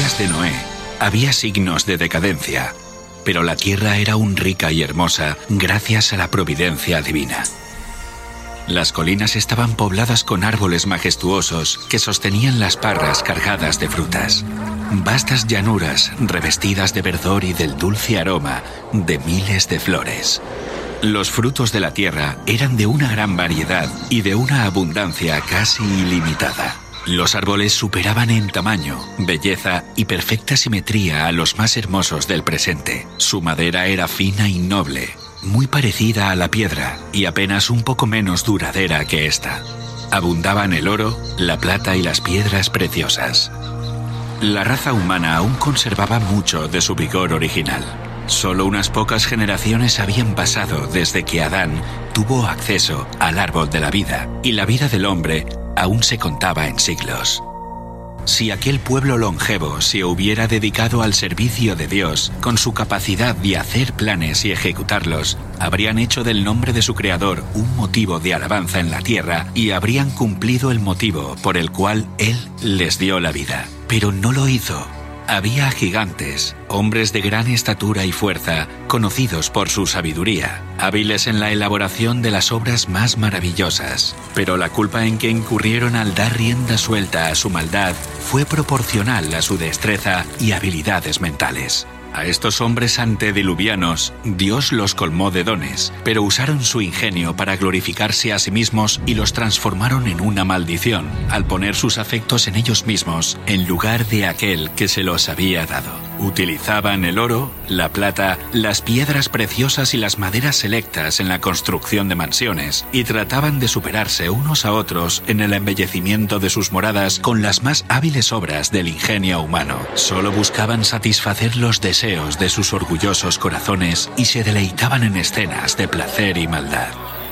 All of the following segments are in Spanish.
días de Noé había signos de decadencia, pero la tierra era aún rica y hermosa gracias a la providencia divina. Las colinas estaban pobladas con árboles majestuosos que sostenían las parras cargadas de frutas. Vastas llanuras revestidas de verdor y del dulce aroma de miles de flores. Los frutos de la tierra eran de una gran variedad y de una abundancia casi ilimitada. Los árboles superaban en tamaño, belleza y perfecta simetría a los más hermosos del presente. Su madera era fina y noble, muy parecida a la piedra y apenas un poco menos duradera que esta. Abundaban el oro, la plata y las piedras preciosas. La raza humana aún conservaba mucho de su vigor original. Solo unas pocas generaciones habían pasado desde que Adán tuvo acceso al árbol de la vida, y la vida del hombre aún se contaba en siglos. Si aquel pueblo longevo se hubiera dedicado al servicio de Dios con su capacidad de hacer planes y ejecutarlos, habrían hecho del nombre de su creador un motivo de alabanza en la tierra y habrían cumplido el motivo por el cual Él les dio la vida. Pero no lo hizo. Había gigantes, hombres de gran estatura y fuerza, conocidos por su sabiduría, hábiles en la elaboración de las obras más maravillosas. Pero la culpa en que incurrieron al dar rienda suelta a su maldad fue proporcional a su destreza y habilidades mentales. A estos hombres antediluvianos, Dios los colmó de dones, pero usaron su ingenio para glorificarse a sí mismos y los transformaron en una maldición, al poner sus afectos en ellos mismos, en lugar de aquel que se los había dado. Utilizaban el oro, la plata, las piedras preciosas y las maderas selectas en la construcción de mansiones, y trataban de superarse unos a otros en el embellecimiento de sus moradas con las más hábiles obras del ingenio humano. Solo buscaban satisfacer los deseos de sus orgullosos corazones y se deleitaban en escenas de placer y maldad.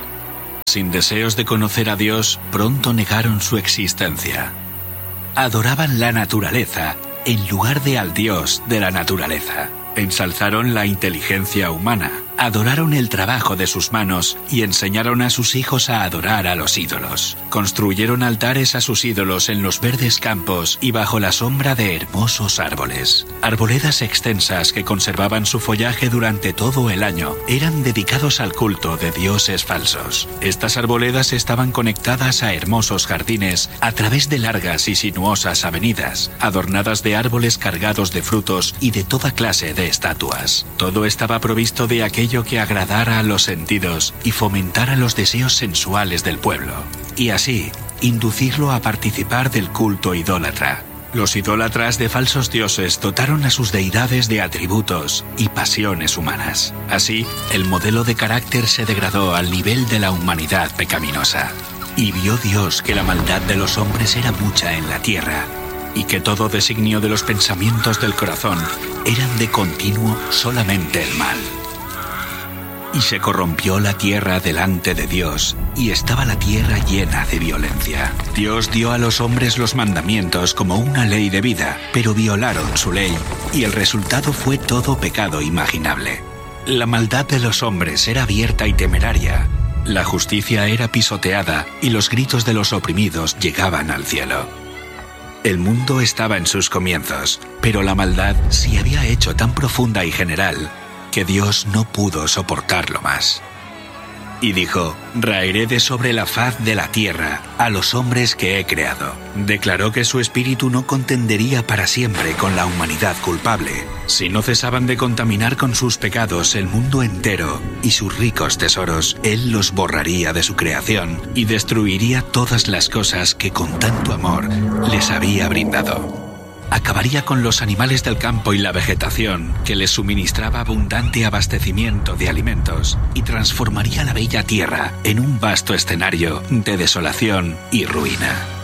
Sin deseos de conocer a Dios, pronto negaron su existencia. Adoraban la naturaleza en lugar de al Dios de la naturaleza. Ensalzaron la inteligencia humana, adoraron el trabajo de sus manos y enseñaron a sus hijos a adorar a los ídolos. Construyeron altares a sus ídolos en los verdes campos y bajo la sombra de hermosos árboles. Arboledas extensas que conservaban su follaje durante todo el año eran dedicados al culto de dioses falsos. Estas arboledas estaban conectadas a hermosos jardines a través de largas y sinuosas avenidas, adornadas de árboles cargados de frutos y de toda clase de estatuas. Todo estaba provisto de aquello que agradara a los sentidos y fomentara los deseos sensuales del pueblo, y así inducirlo a participar del culto idólatra. Los idólatras de falsos dioses dotaron a sus deidades de atributos y pasiones humanas. Así, el modelo de carácter se degradó al nivel de la humanidad pecaminosa. Y vio Dios que la maldad de los hombres era mucha en la tierra, y que todo designio de los pensamientos del corazón eran de continuo solamente el mal. Y se corrompió la tierra delante de Dios, y estaba la tierra llena de violencia. Dios dio a los hombres los mandamientos como una ley de vida, pero violaron su ley, y el resultado fue todo pecado imaginable. La maldad de los hombres era abierta y temeraria, la justicia era pisoteada, y los gritos de los oprimidos llegaban al cielo. El mundo estaba en sus comienzos, pero la maldad se había hecho tan profunda y general que Dios no pudo soportarlo más. Y dijo: raeré de sobre la faz de la tierra a los hombres que he creado. Declaró que su espíritu no contendería para siempre con la humanidad culpable. Si no cesaban de contaminar con sus pecados el mundo entero y sus ricos tesoros, Él los borraría de su creación y destruiría todas las cosas que con tanto amor les había brindado. Acabaría con los animales del campo y la vegetación que les suministraba abundante abastecimiento de alimentos y transformaría la bella tierra en un vasto escenario de desolación y ruina.